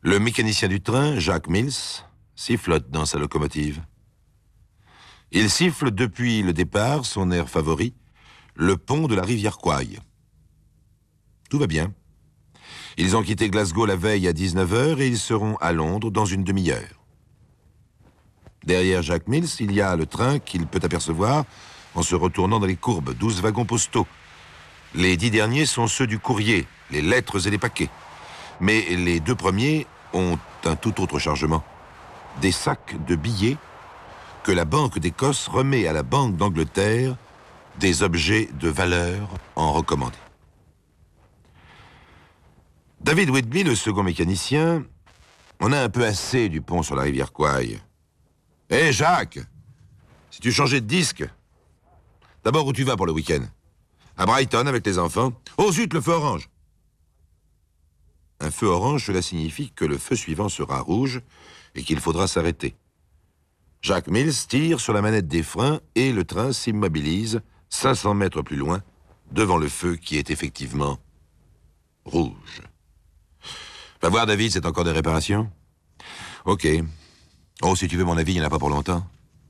Le mécanicien du train, Jacques Mills, sifflote dans sa locomotive. Il siffle depuis le départ, son air favori, le pont de la rivière Kwai. Tout va bien. Ils ont quitté Glasgow la veille à 19 h et ils seront à Londres dans une demi-heure. Derrière Jacques Mills, il y a le train qu'il peut apercevoir en se retournant dans les courbes, 12 wagons postaux. Les 10 derniers sont ceux du courrier, les lettres et les paquets. Mais les 2 premiers ont un tout autre chargement. Des sacs de billets que la Banque d'Écosse remet à la Banque d'Angleterre, des objets de valeur en recommandé. David Whitby, le second mécanicien, en a un peu assez du pont sur la rivière Kwai. Hé, Jacques, si tu changeais de disque, d'abord où tu vas pour le week-end? À Brighton avec les enfants? Oh zut, le feu orange! Un feu orange, cela signifie que le feu suivant sera rouge et qu'il faudra s'arrêter. Jacques Mills tire sur la manette des freins et le train s'immobilise 500 mètres plus loin, devant le feu qui est effectivement rouge. Va voir, David, c'est encore des réparations? Ok. Oh, si tu veux mon avis, il n'y en a pas pour longtemps.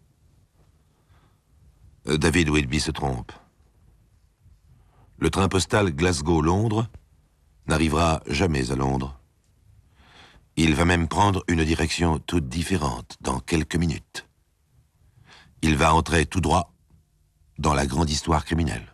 David Whitby se trompe. Le train postal Glasgow-Londres n'arrivera jamais à Londres. Il va même prendre une direction toute différente dans quelques minutes. Il va entrer tout droit dans la grande histoire criminelle.